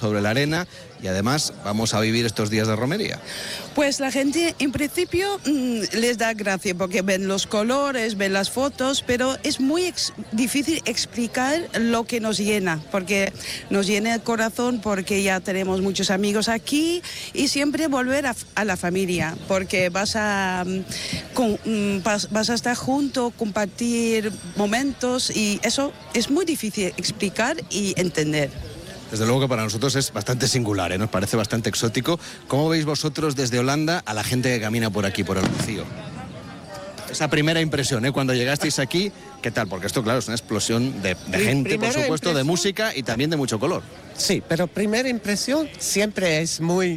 sobre la arena y además vamos a vivir estos días de romería. Pues la gente en principio les da gracia porque ven los colores, ven las fotos, pero es muy difícil explicar lo que nos llena, porque nos llena el corazón porque ya tenemos muchos amigos aquí y siempre volver a la familia, porque vas a estar juntos, compartir momentos y eso es muy difícil explicar y entender. Desde luego que para nosotros es bastante singular, ¿eh? Nos parece bastante exótico. ¿Cómo veis vosotros desde Holanda a la gente que camina por aquí, por el Rocío? Esa primera impresión, ¿eh? Cuando llegasteis aquí, ¿qué tal? Porque esto, claro, es una explosión de gente, por supuesto, de música y también de mucho color. Sí, pero primera impresión siempre es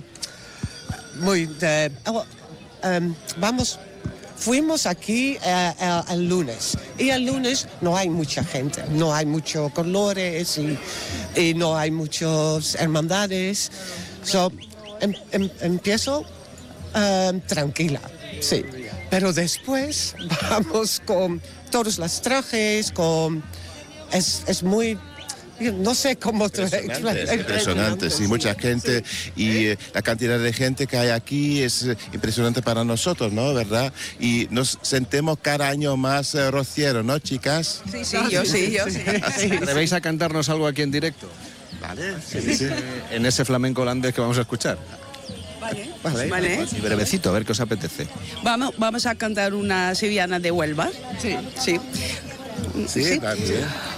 fuimos aquí el lunes y el lunes no hay mucha gente, no hay muchos colores y no hay muchas hermandades. Empiezo tranquila, sí, pero después vamos con todos los trajes, es muy... No sé cómo es impresionante, sí, mucha gente y la cantidad de gente que hay aquí es impresionante para nosotros, ¿no? ¿Verdad? Y nos sentimos cada año más rocieros, ¿no, chicas? Sí, yo sí. ¿Atrevéis a cantarnos algo aquí en directo? Vale, sí. En ese flamenco holandés que vamos a escuchar. Vale. Y brevecito, a ver qué os apetece. Vamos a cantar una sevillana de Huelva. Sí. Sí, también.